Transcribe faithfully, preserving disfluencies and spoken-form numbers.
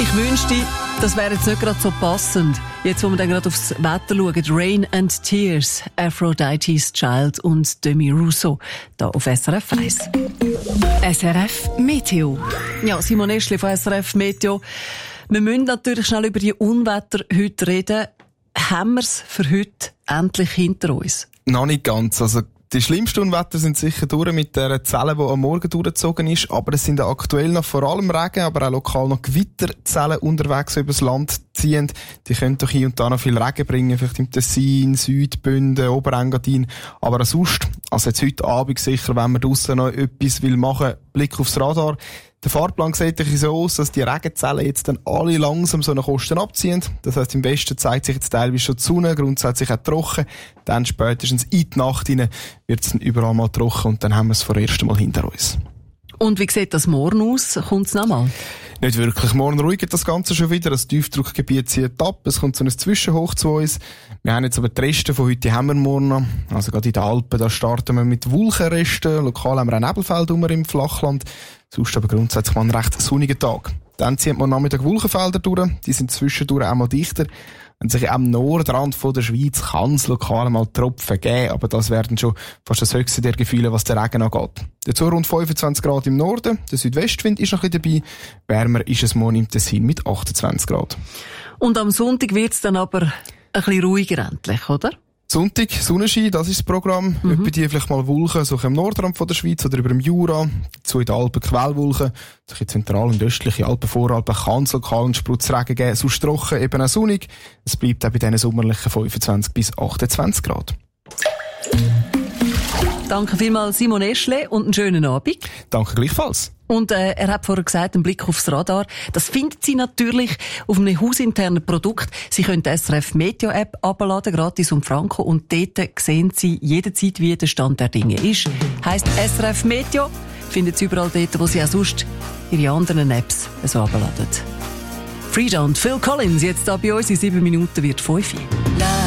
Ich wünschte, das wäre jetzt nicht gerade so passend. Jetzt, wo wir dann gerade aufs Wetter schauen. Rain and Tears, Aphrodite's Child und Demi Russo. Da auf S R F eins. S R F Meteo. Ja, Simon Eschli von S R F Meteo. Wir müssen natürlich schnell über die Unwetter heute reden. Haben wir es für heute endlich hinter uns? Noch nicht ganz. Also die schlimmsten Unwetter sind sicher durch mit der Zelle, die am Morgen durchgezogen ist. Aber es sind aktuell noch vor allem Regen, aber auch lokal noch Gewitterzellen unterwegs, die über das Land ziehen. Die können doch hier und da noch viel Regen bringen. Vielleicht im Tessin, Südbünden, Oberengadin. Aber sonst, also jetzt heute Abend sicher, wenn man draussen noch etwas will machen, Blick aufs Radar. Der Fahrplan sieht so aus, dass die Regenzellen jetzt dann alle langsam so nach Osten abziehen. Das heisst, im Westen zeigt sich jetzt teilweise schon die Sonne, grundsätzlich auch trocken. Dann spätestens in die Nacht hinein wird es dann überall mal trocken und dann haben wir es vorerst Mal hinter uns. Und wie sieht das morgen aus? Kommt es noch mal? Nicht wirklich. Morgen ruhigt das Ganze schon wieder. Das Tiefdruckgebiet zieht ab. Es kommt so ein Zwischenhoch zu uns. Wir haben jetzt aber die Reste von heute haben wir morgen noch. Also gerade in den Alpen, da starten wir mit Wolkenresten. Lokal haben wir ein Nebelfeld im Flachland. Sonst aber grundsätzlich mal einen recht sonnigen Tag. Dann zieht man Nachmittag Wolkenfelder durch. Die sind zwischendurch auch mal dichter. Und sich am Nordrand von der Schweiz kann es lokal mal Tropfen geben, aber das werden schon fast das höchste der Gefühle, was der Regen angeht. Dazu rund fünfundzwanzig Grad im Norden, der Südwestwind ist noch ein bisschen dabei, wärmer ist es morgen im Tessin mit achtundzwanzig Grad. Und am Sonntag wird es dann aber ein bisschen ruhiger endlich, oder? Sonntag, Sonnenschein, das ist das Programm. Mhm. Etwa die vielleicht mal Wolken, so am Nordrand von der Schweiz oder über dem Jura. Zu in den Alpen Quellwolken. So in zentral- und östliche Alpen, Voralpen kann es lokal einen Spritzregen geben. Sonst trocken, eben auch sonnig. Es bleibt auch bei diesen sommerlichen fünfundzwanzig bis achtundzwanzig Grad. Danke vielmals Simon Eschle und einen schönen Abend. Danke gleichfalls. Und äh, er hat vorher gesagt, einen Blick aufs Radar. Das findet Sie natürlich auf einem hausinternen Produkt. Sie können die S R F Meteo App abladen, gratis und franko. Und dort sehen Sie jederzeit, wie der Stand der Dinge ist. Heisst S R F Meteo, finden Sie überall dort, wo Sie auch sonst Ihre anderen Apps so abladen. Frida und Phil Collins, jetzt da bei uns in sieben Minuten wird fünf.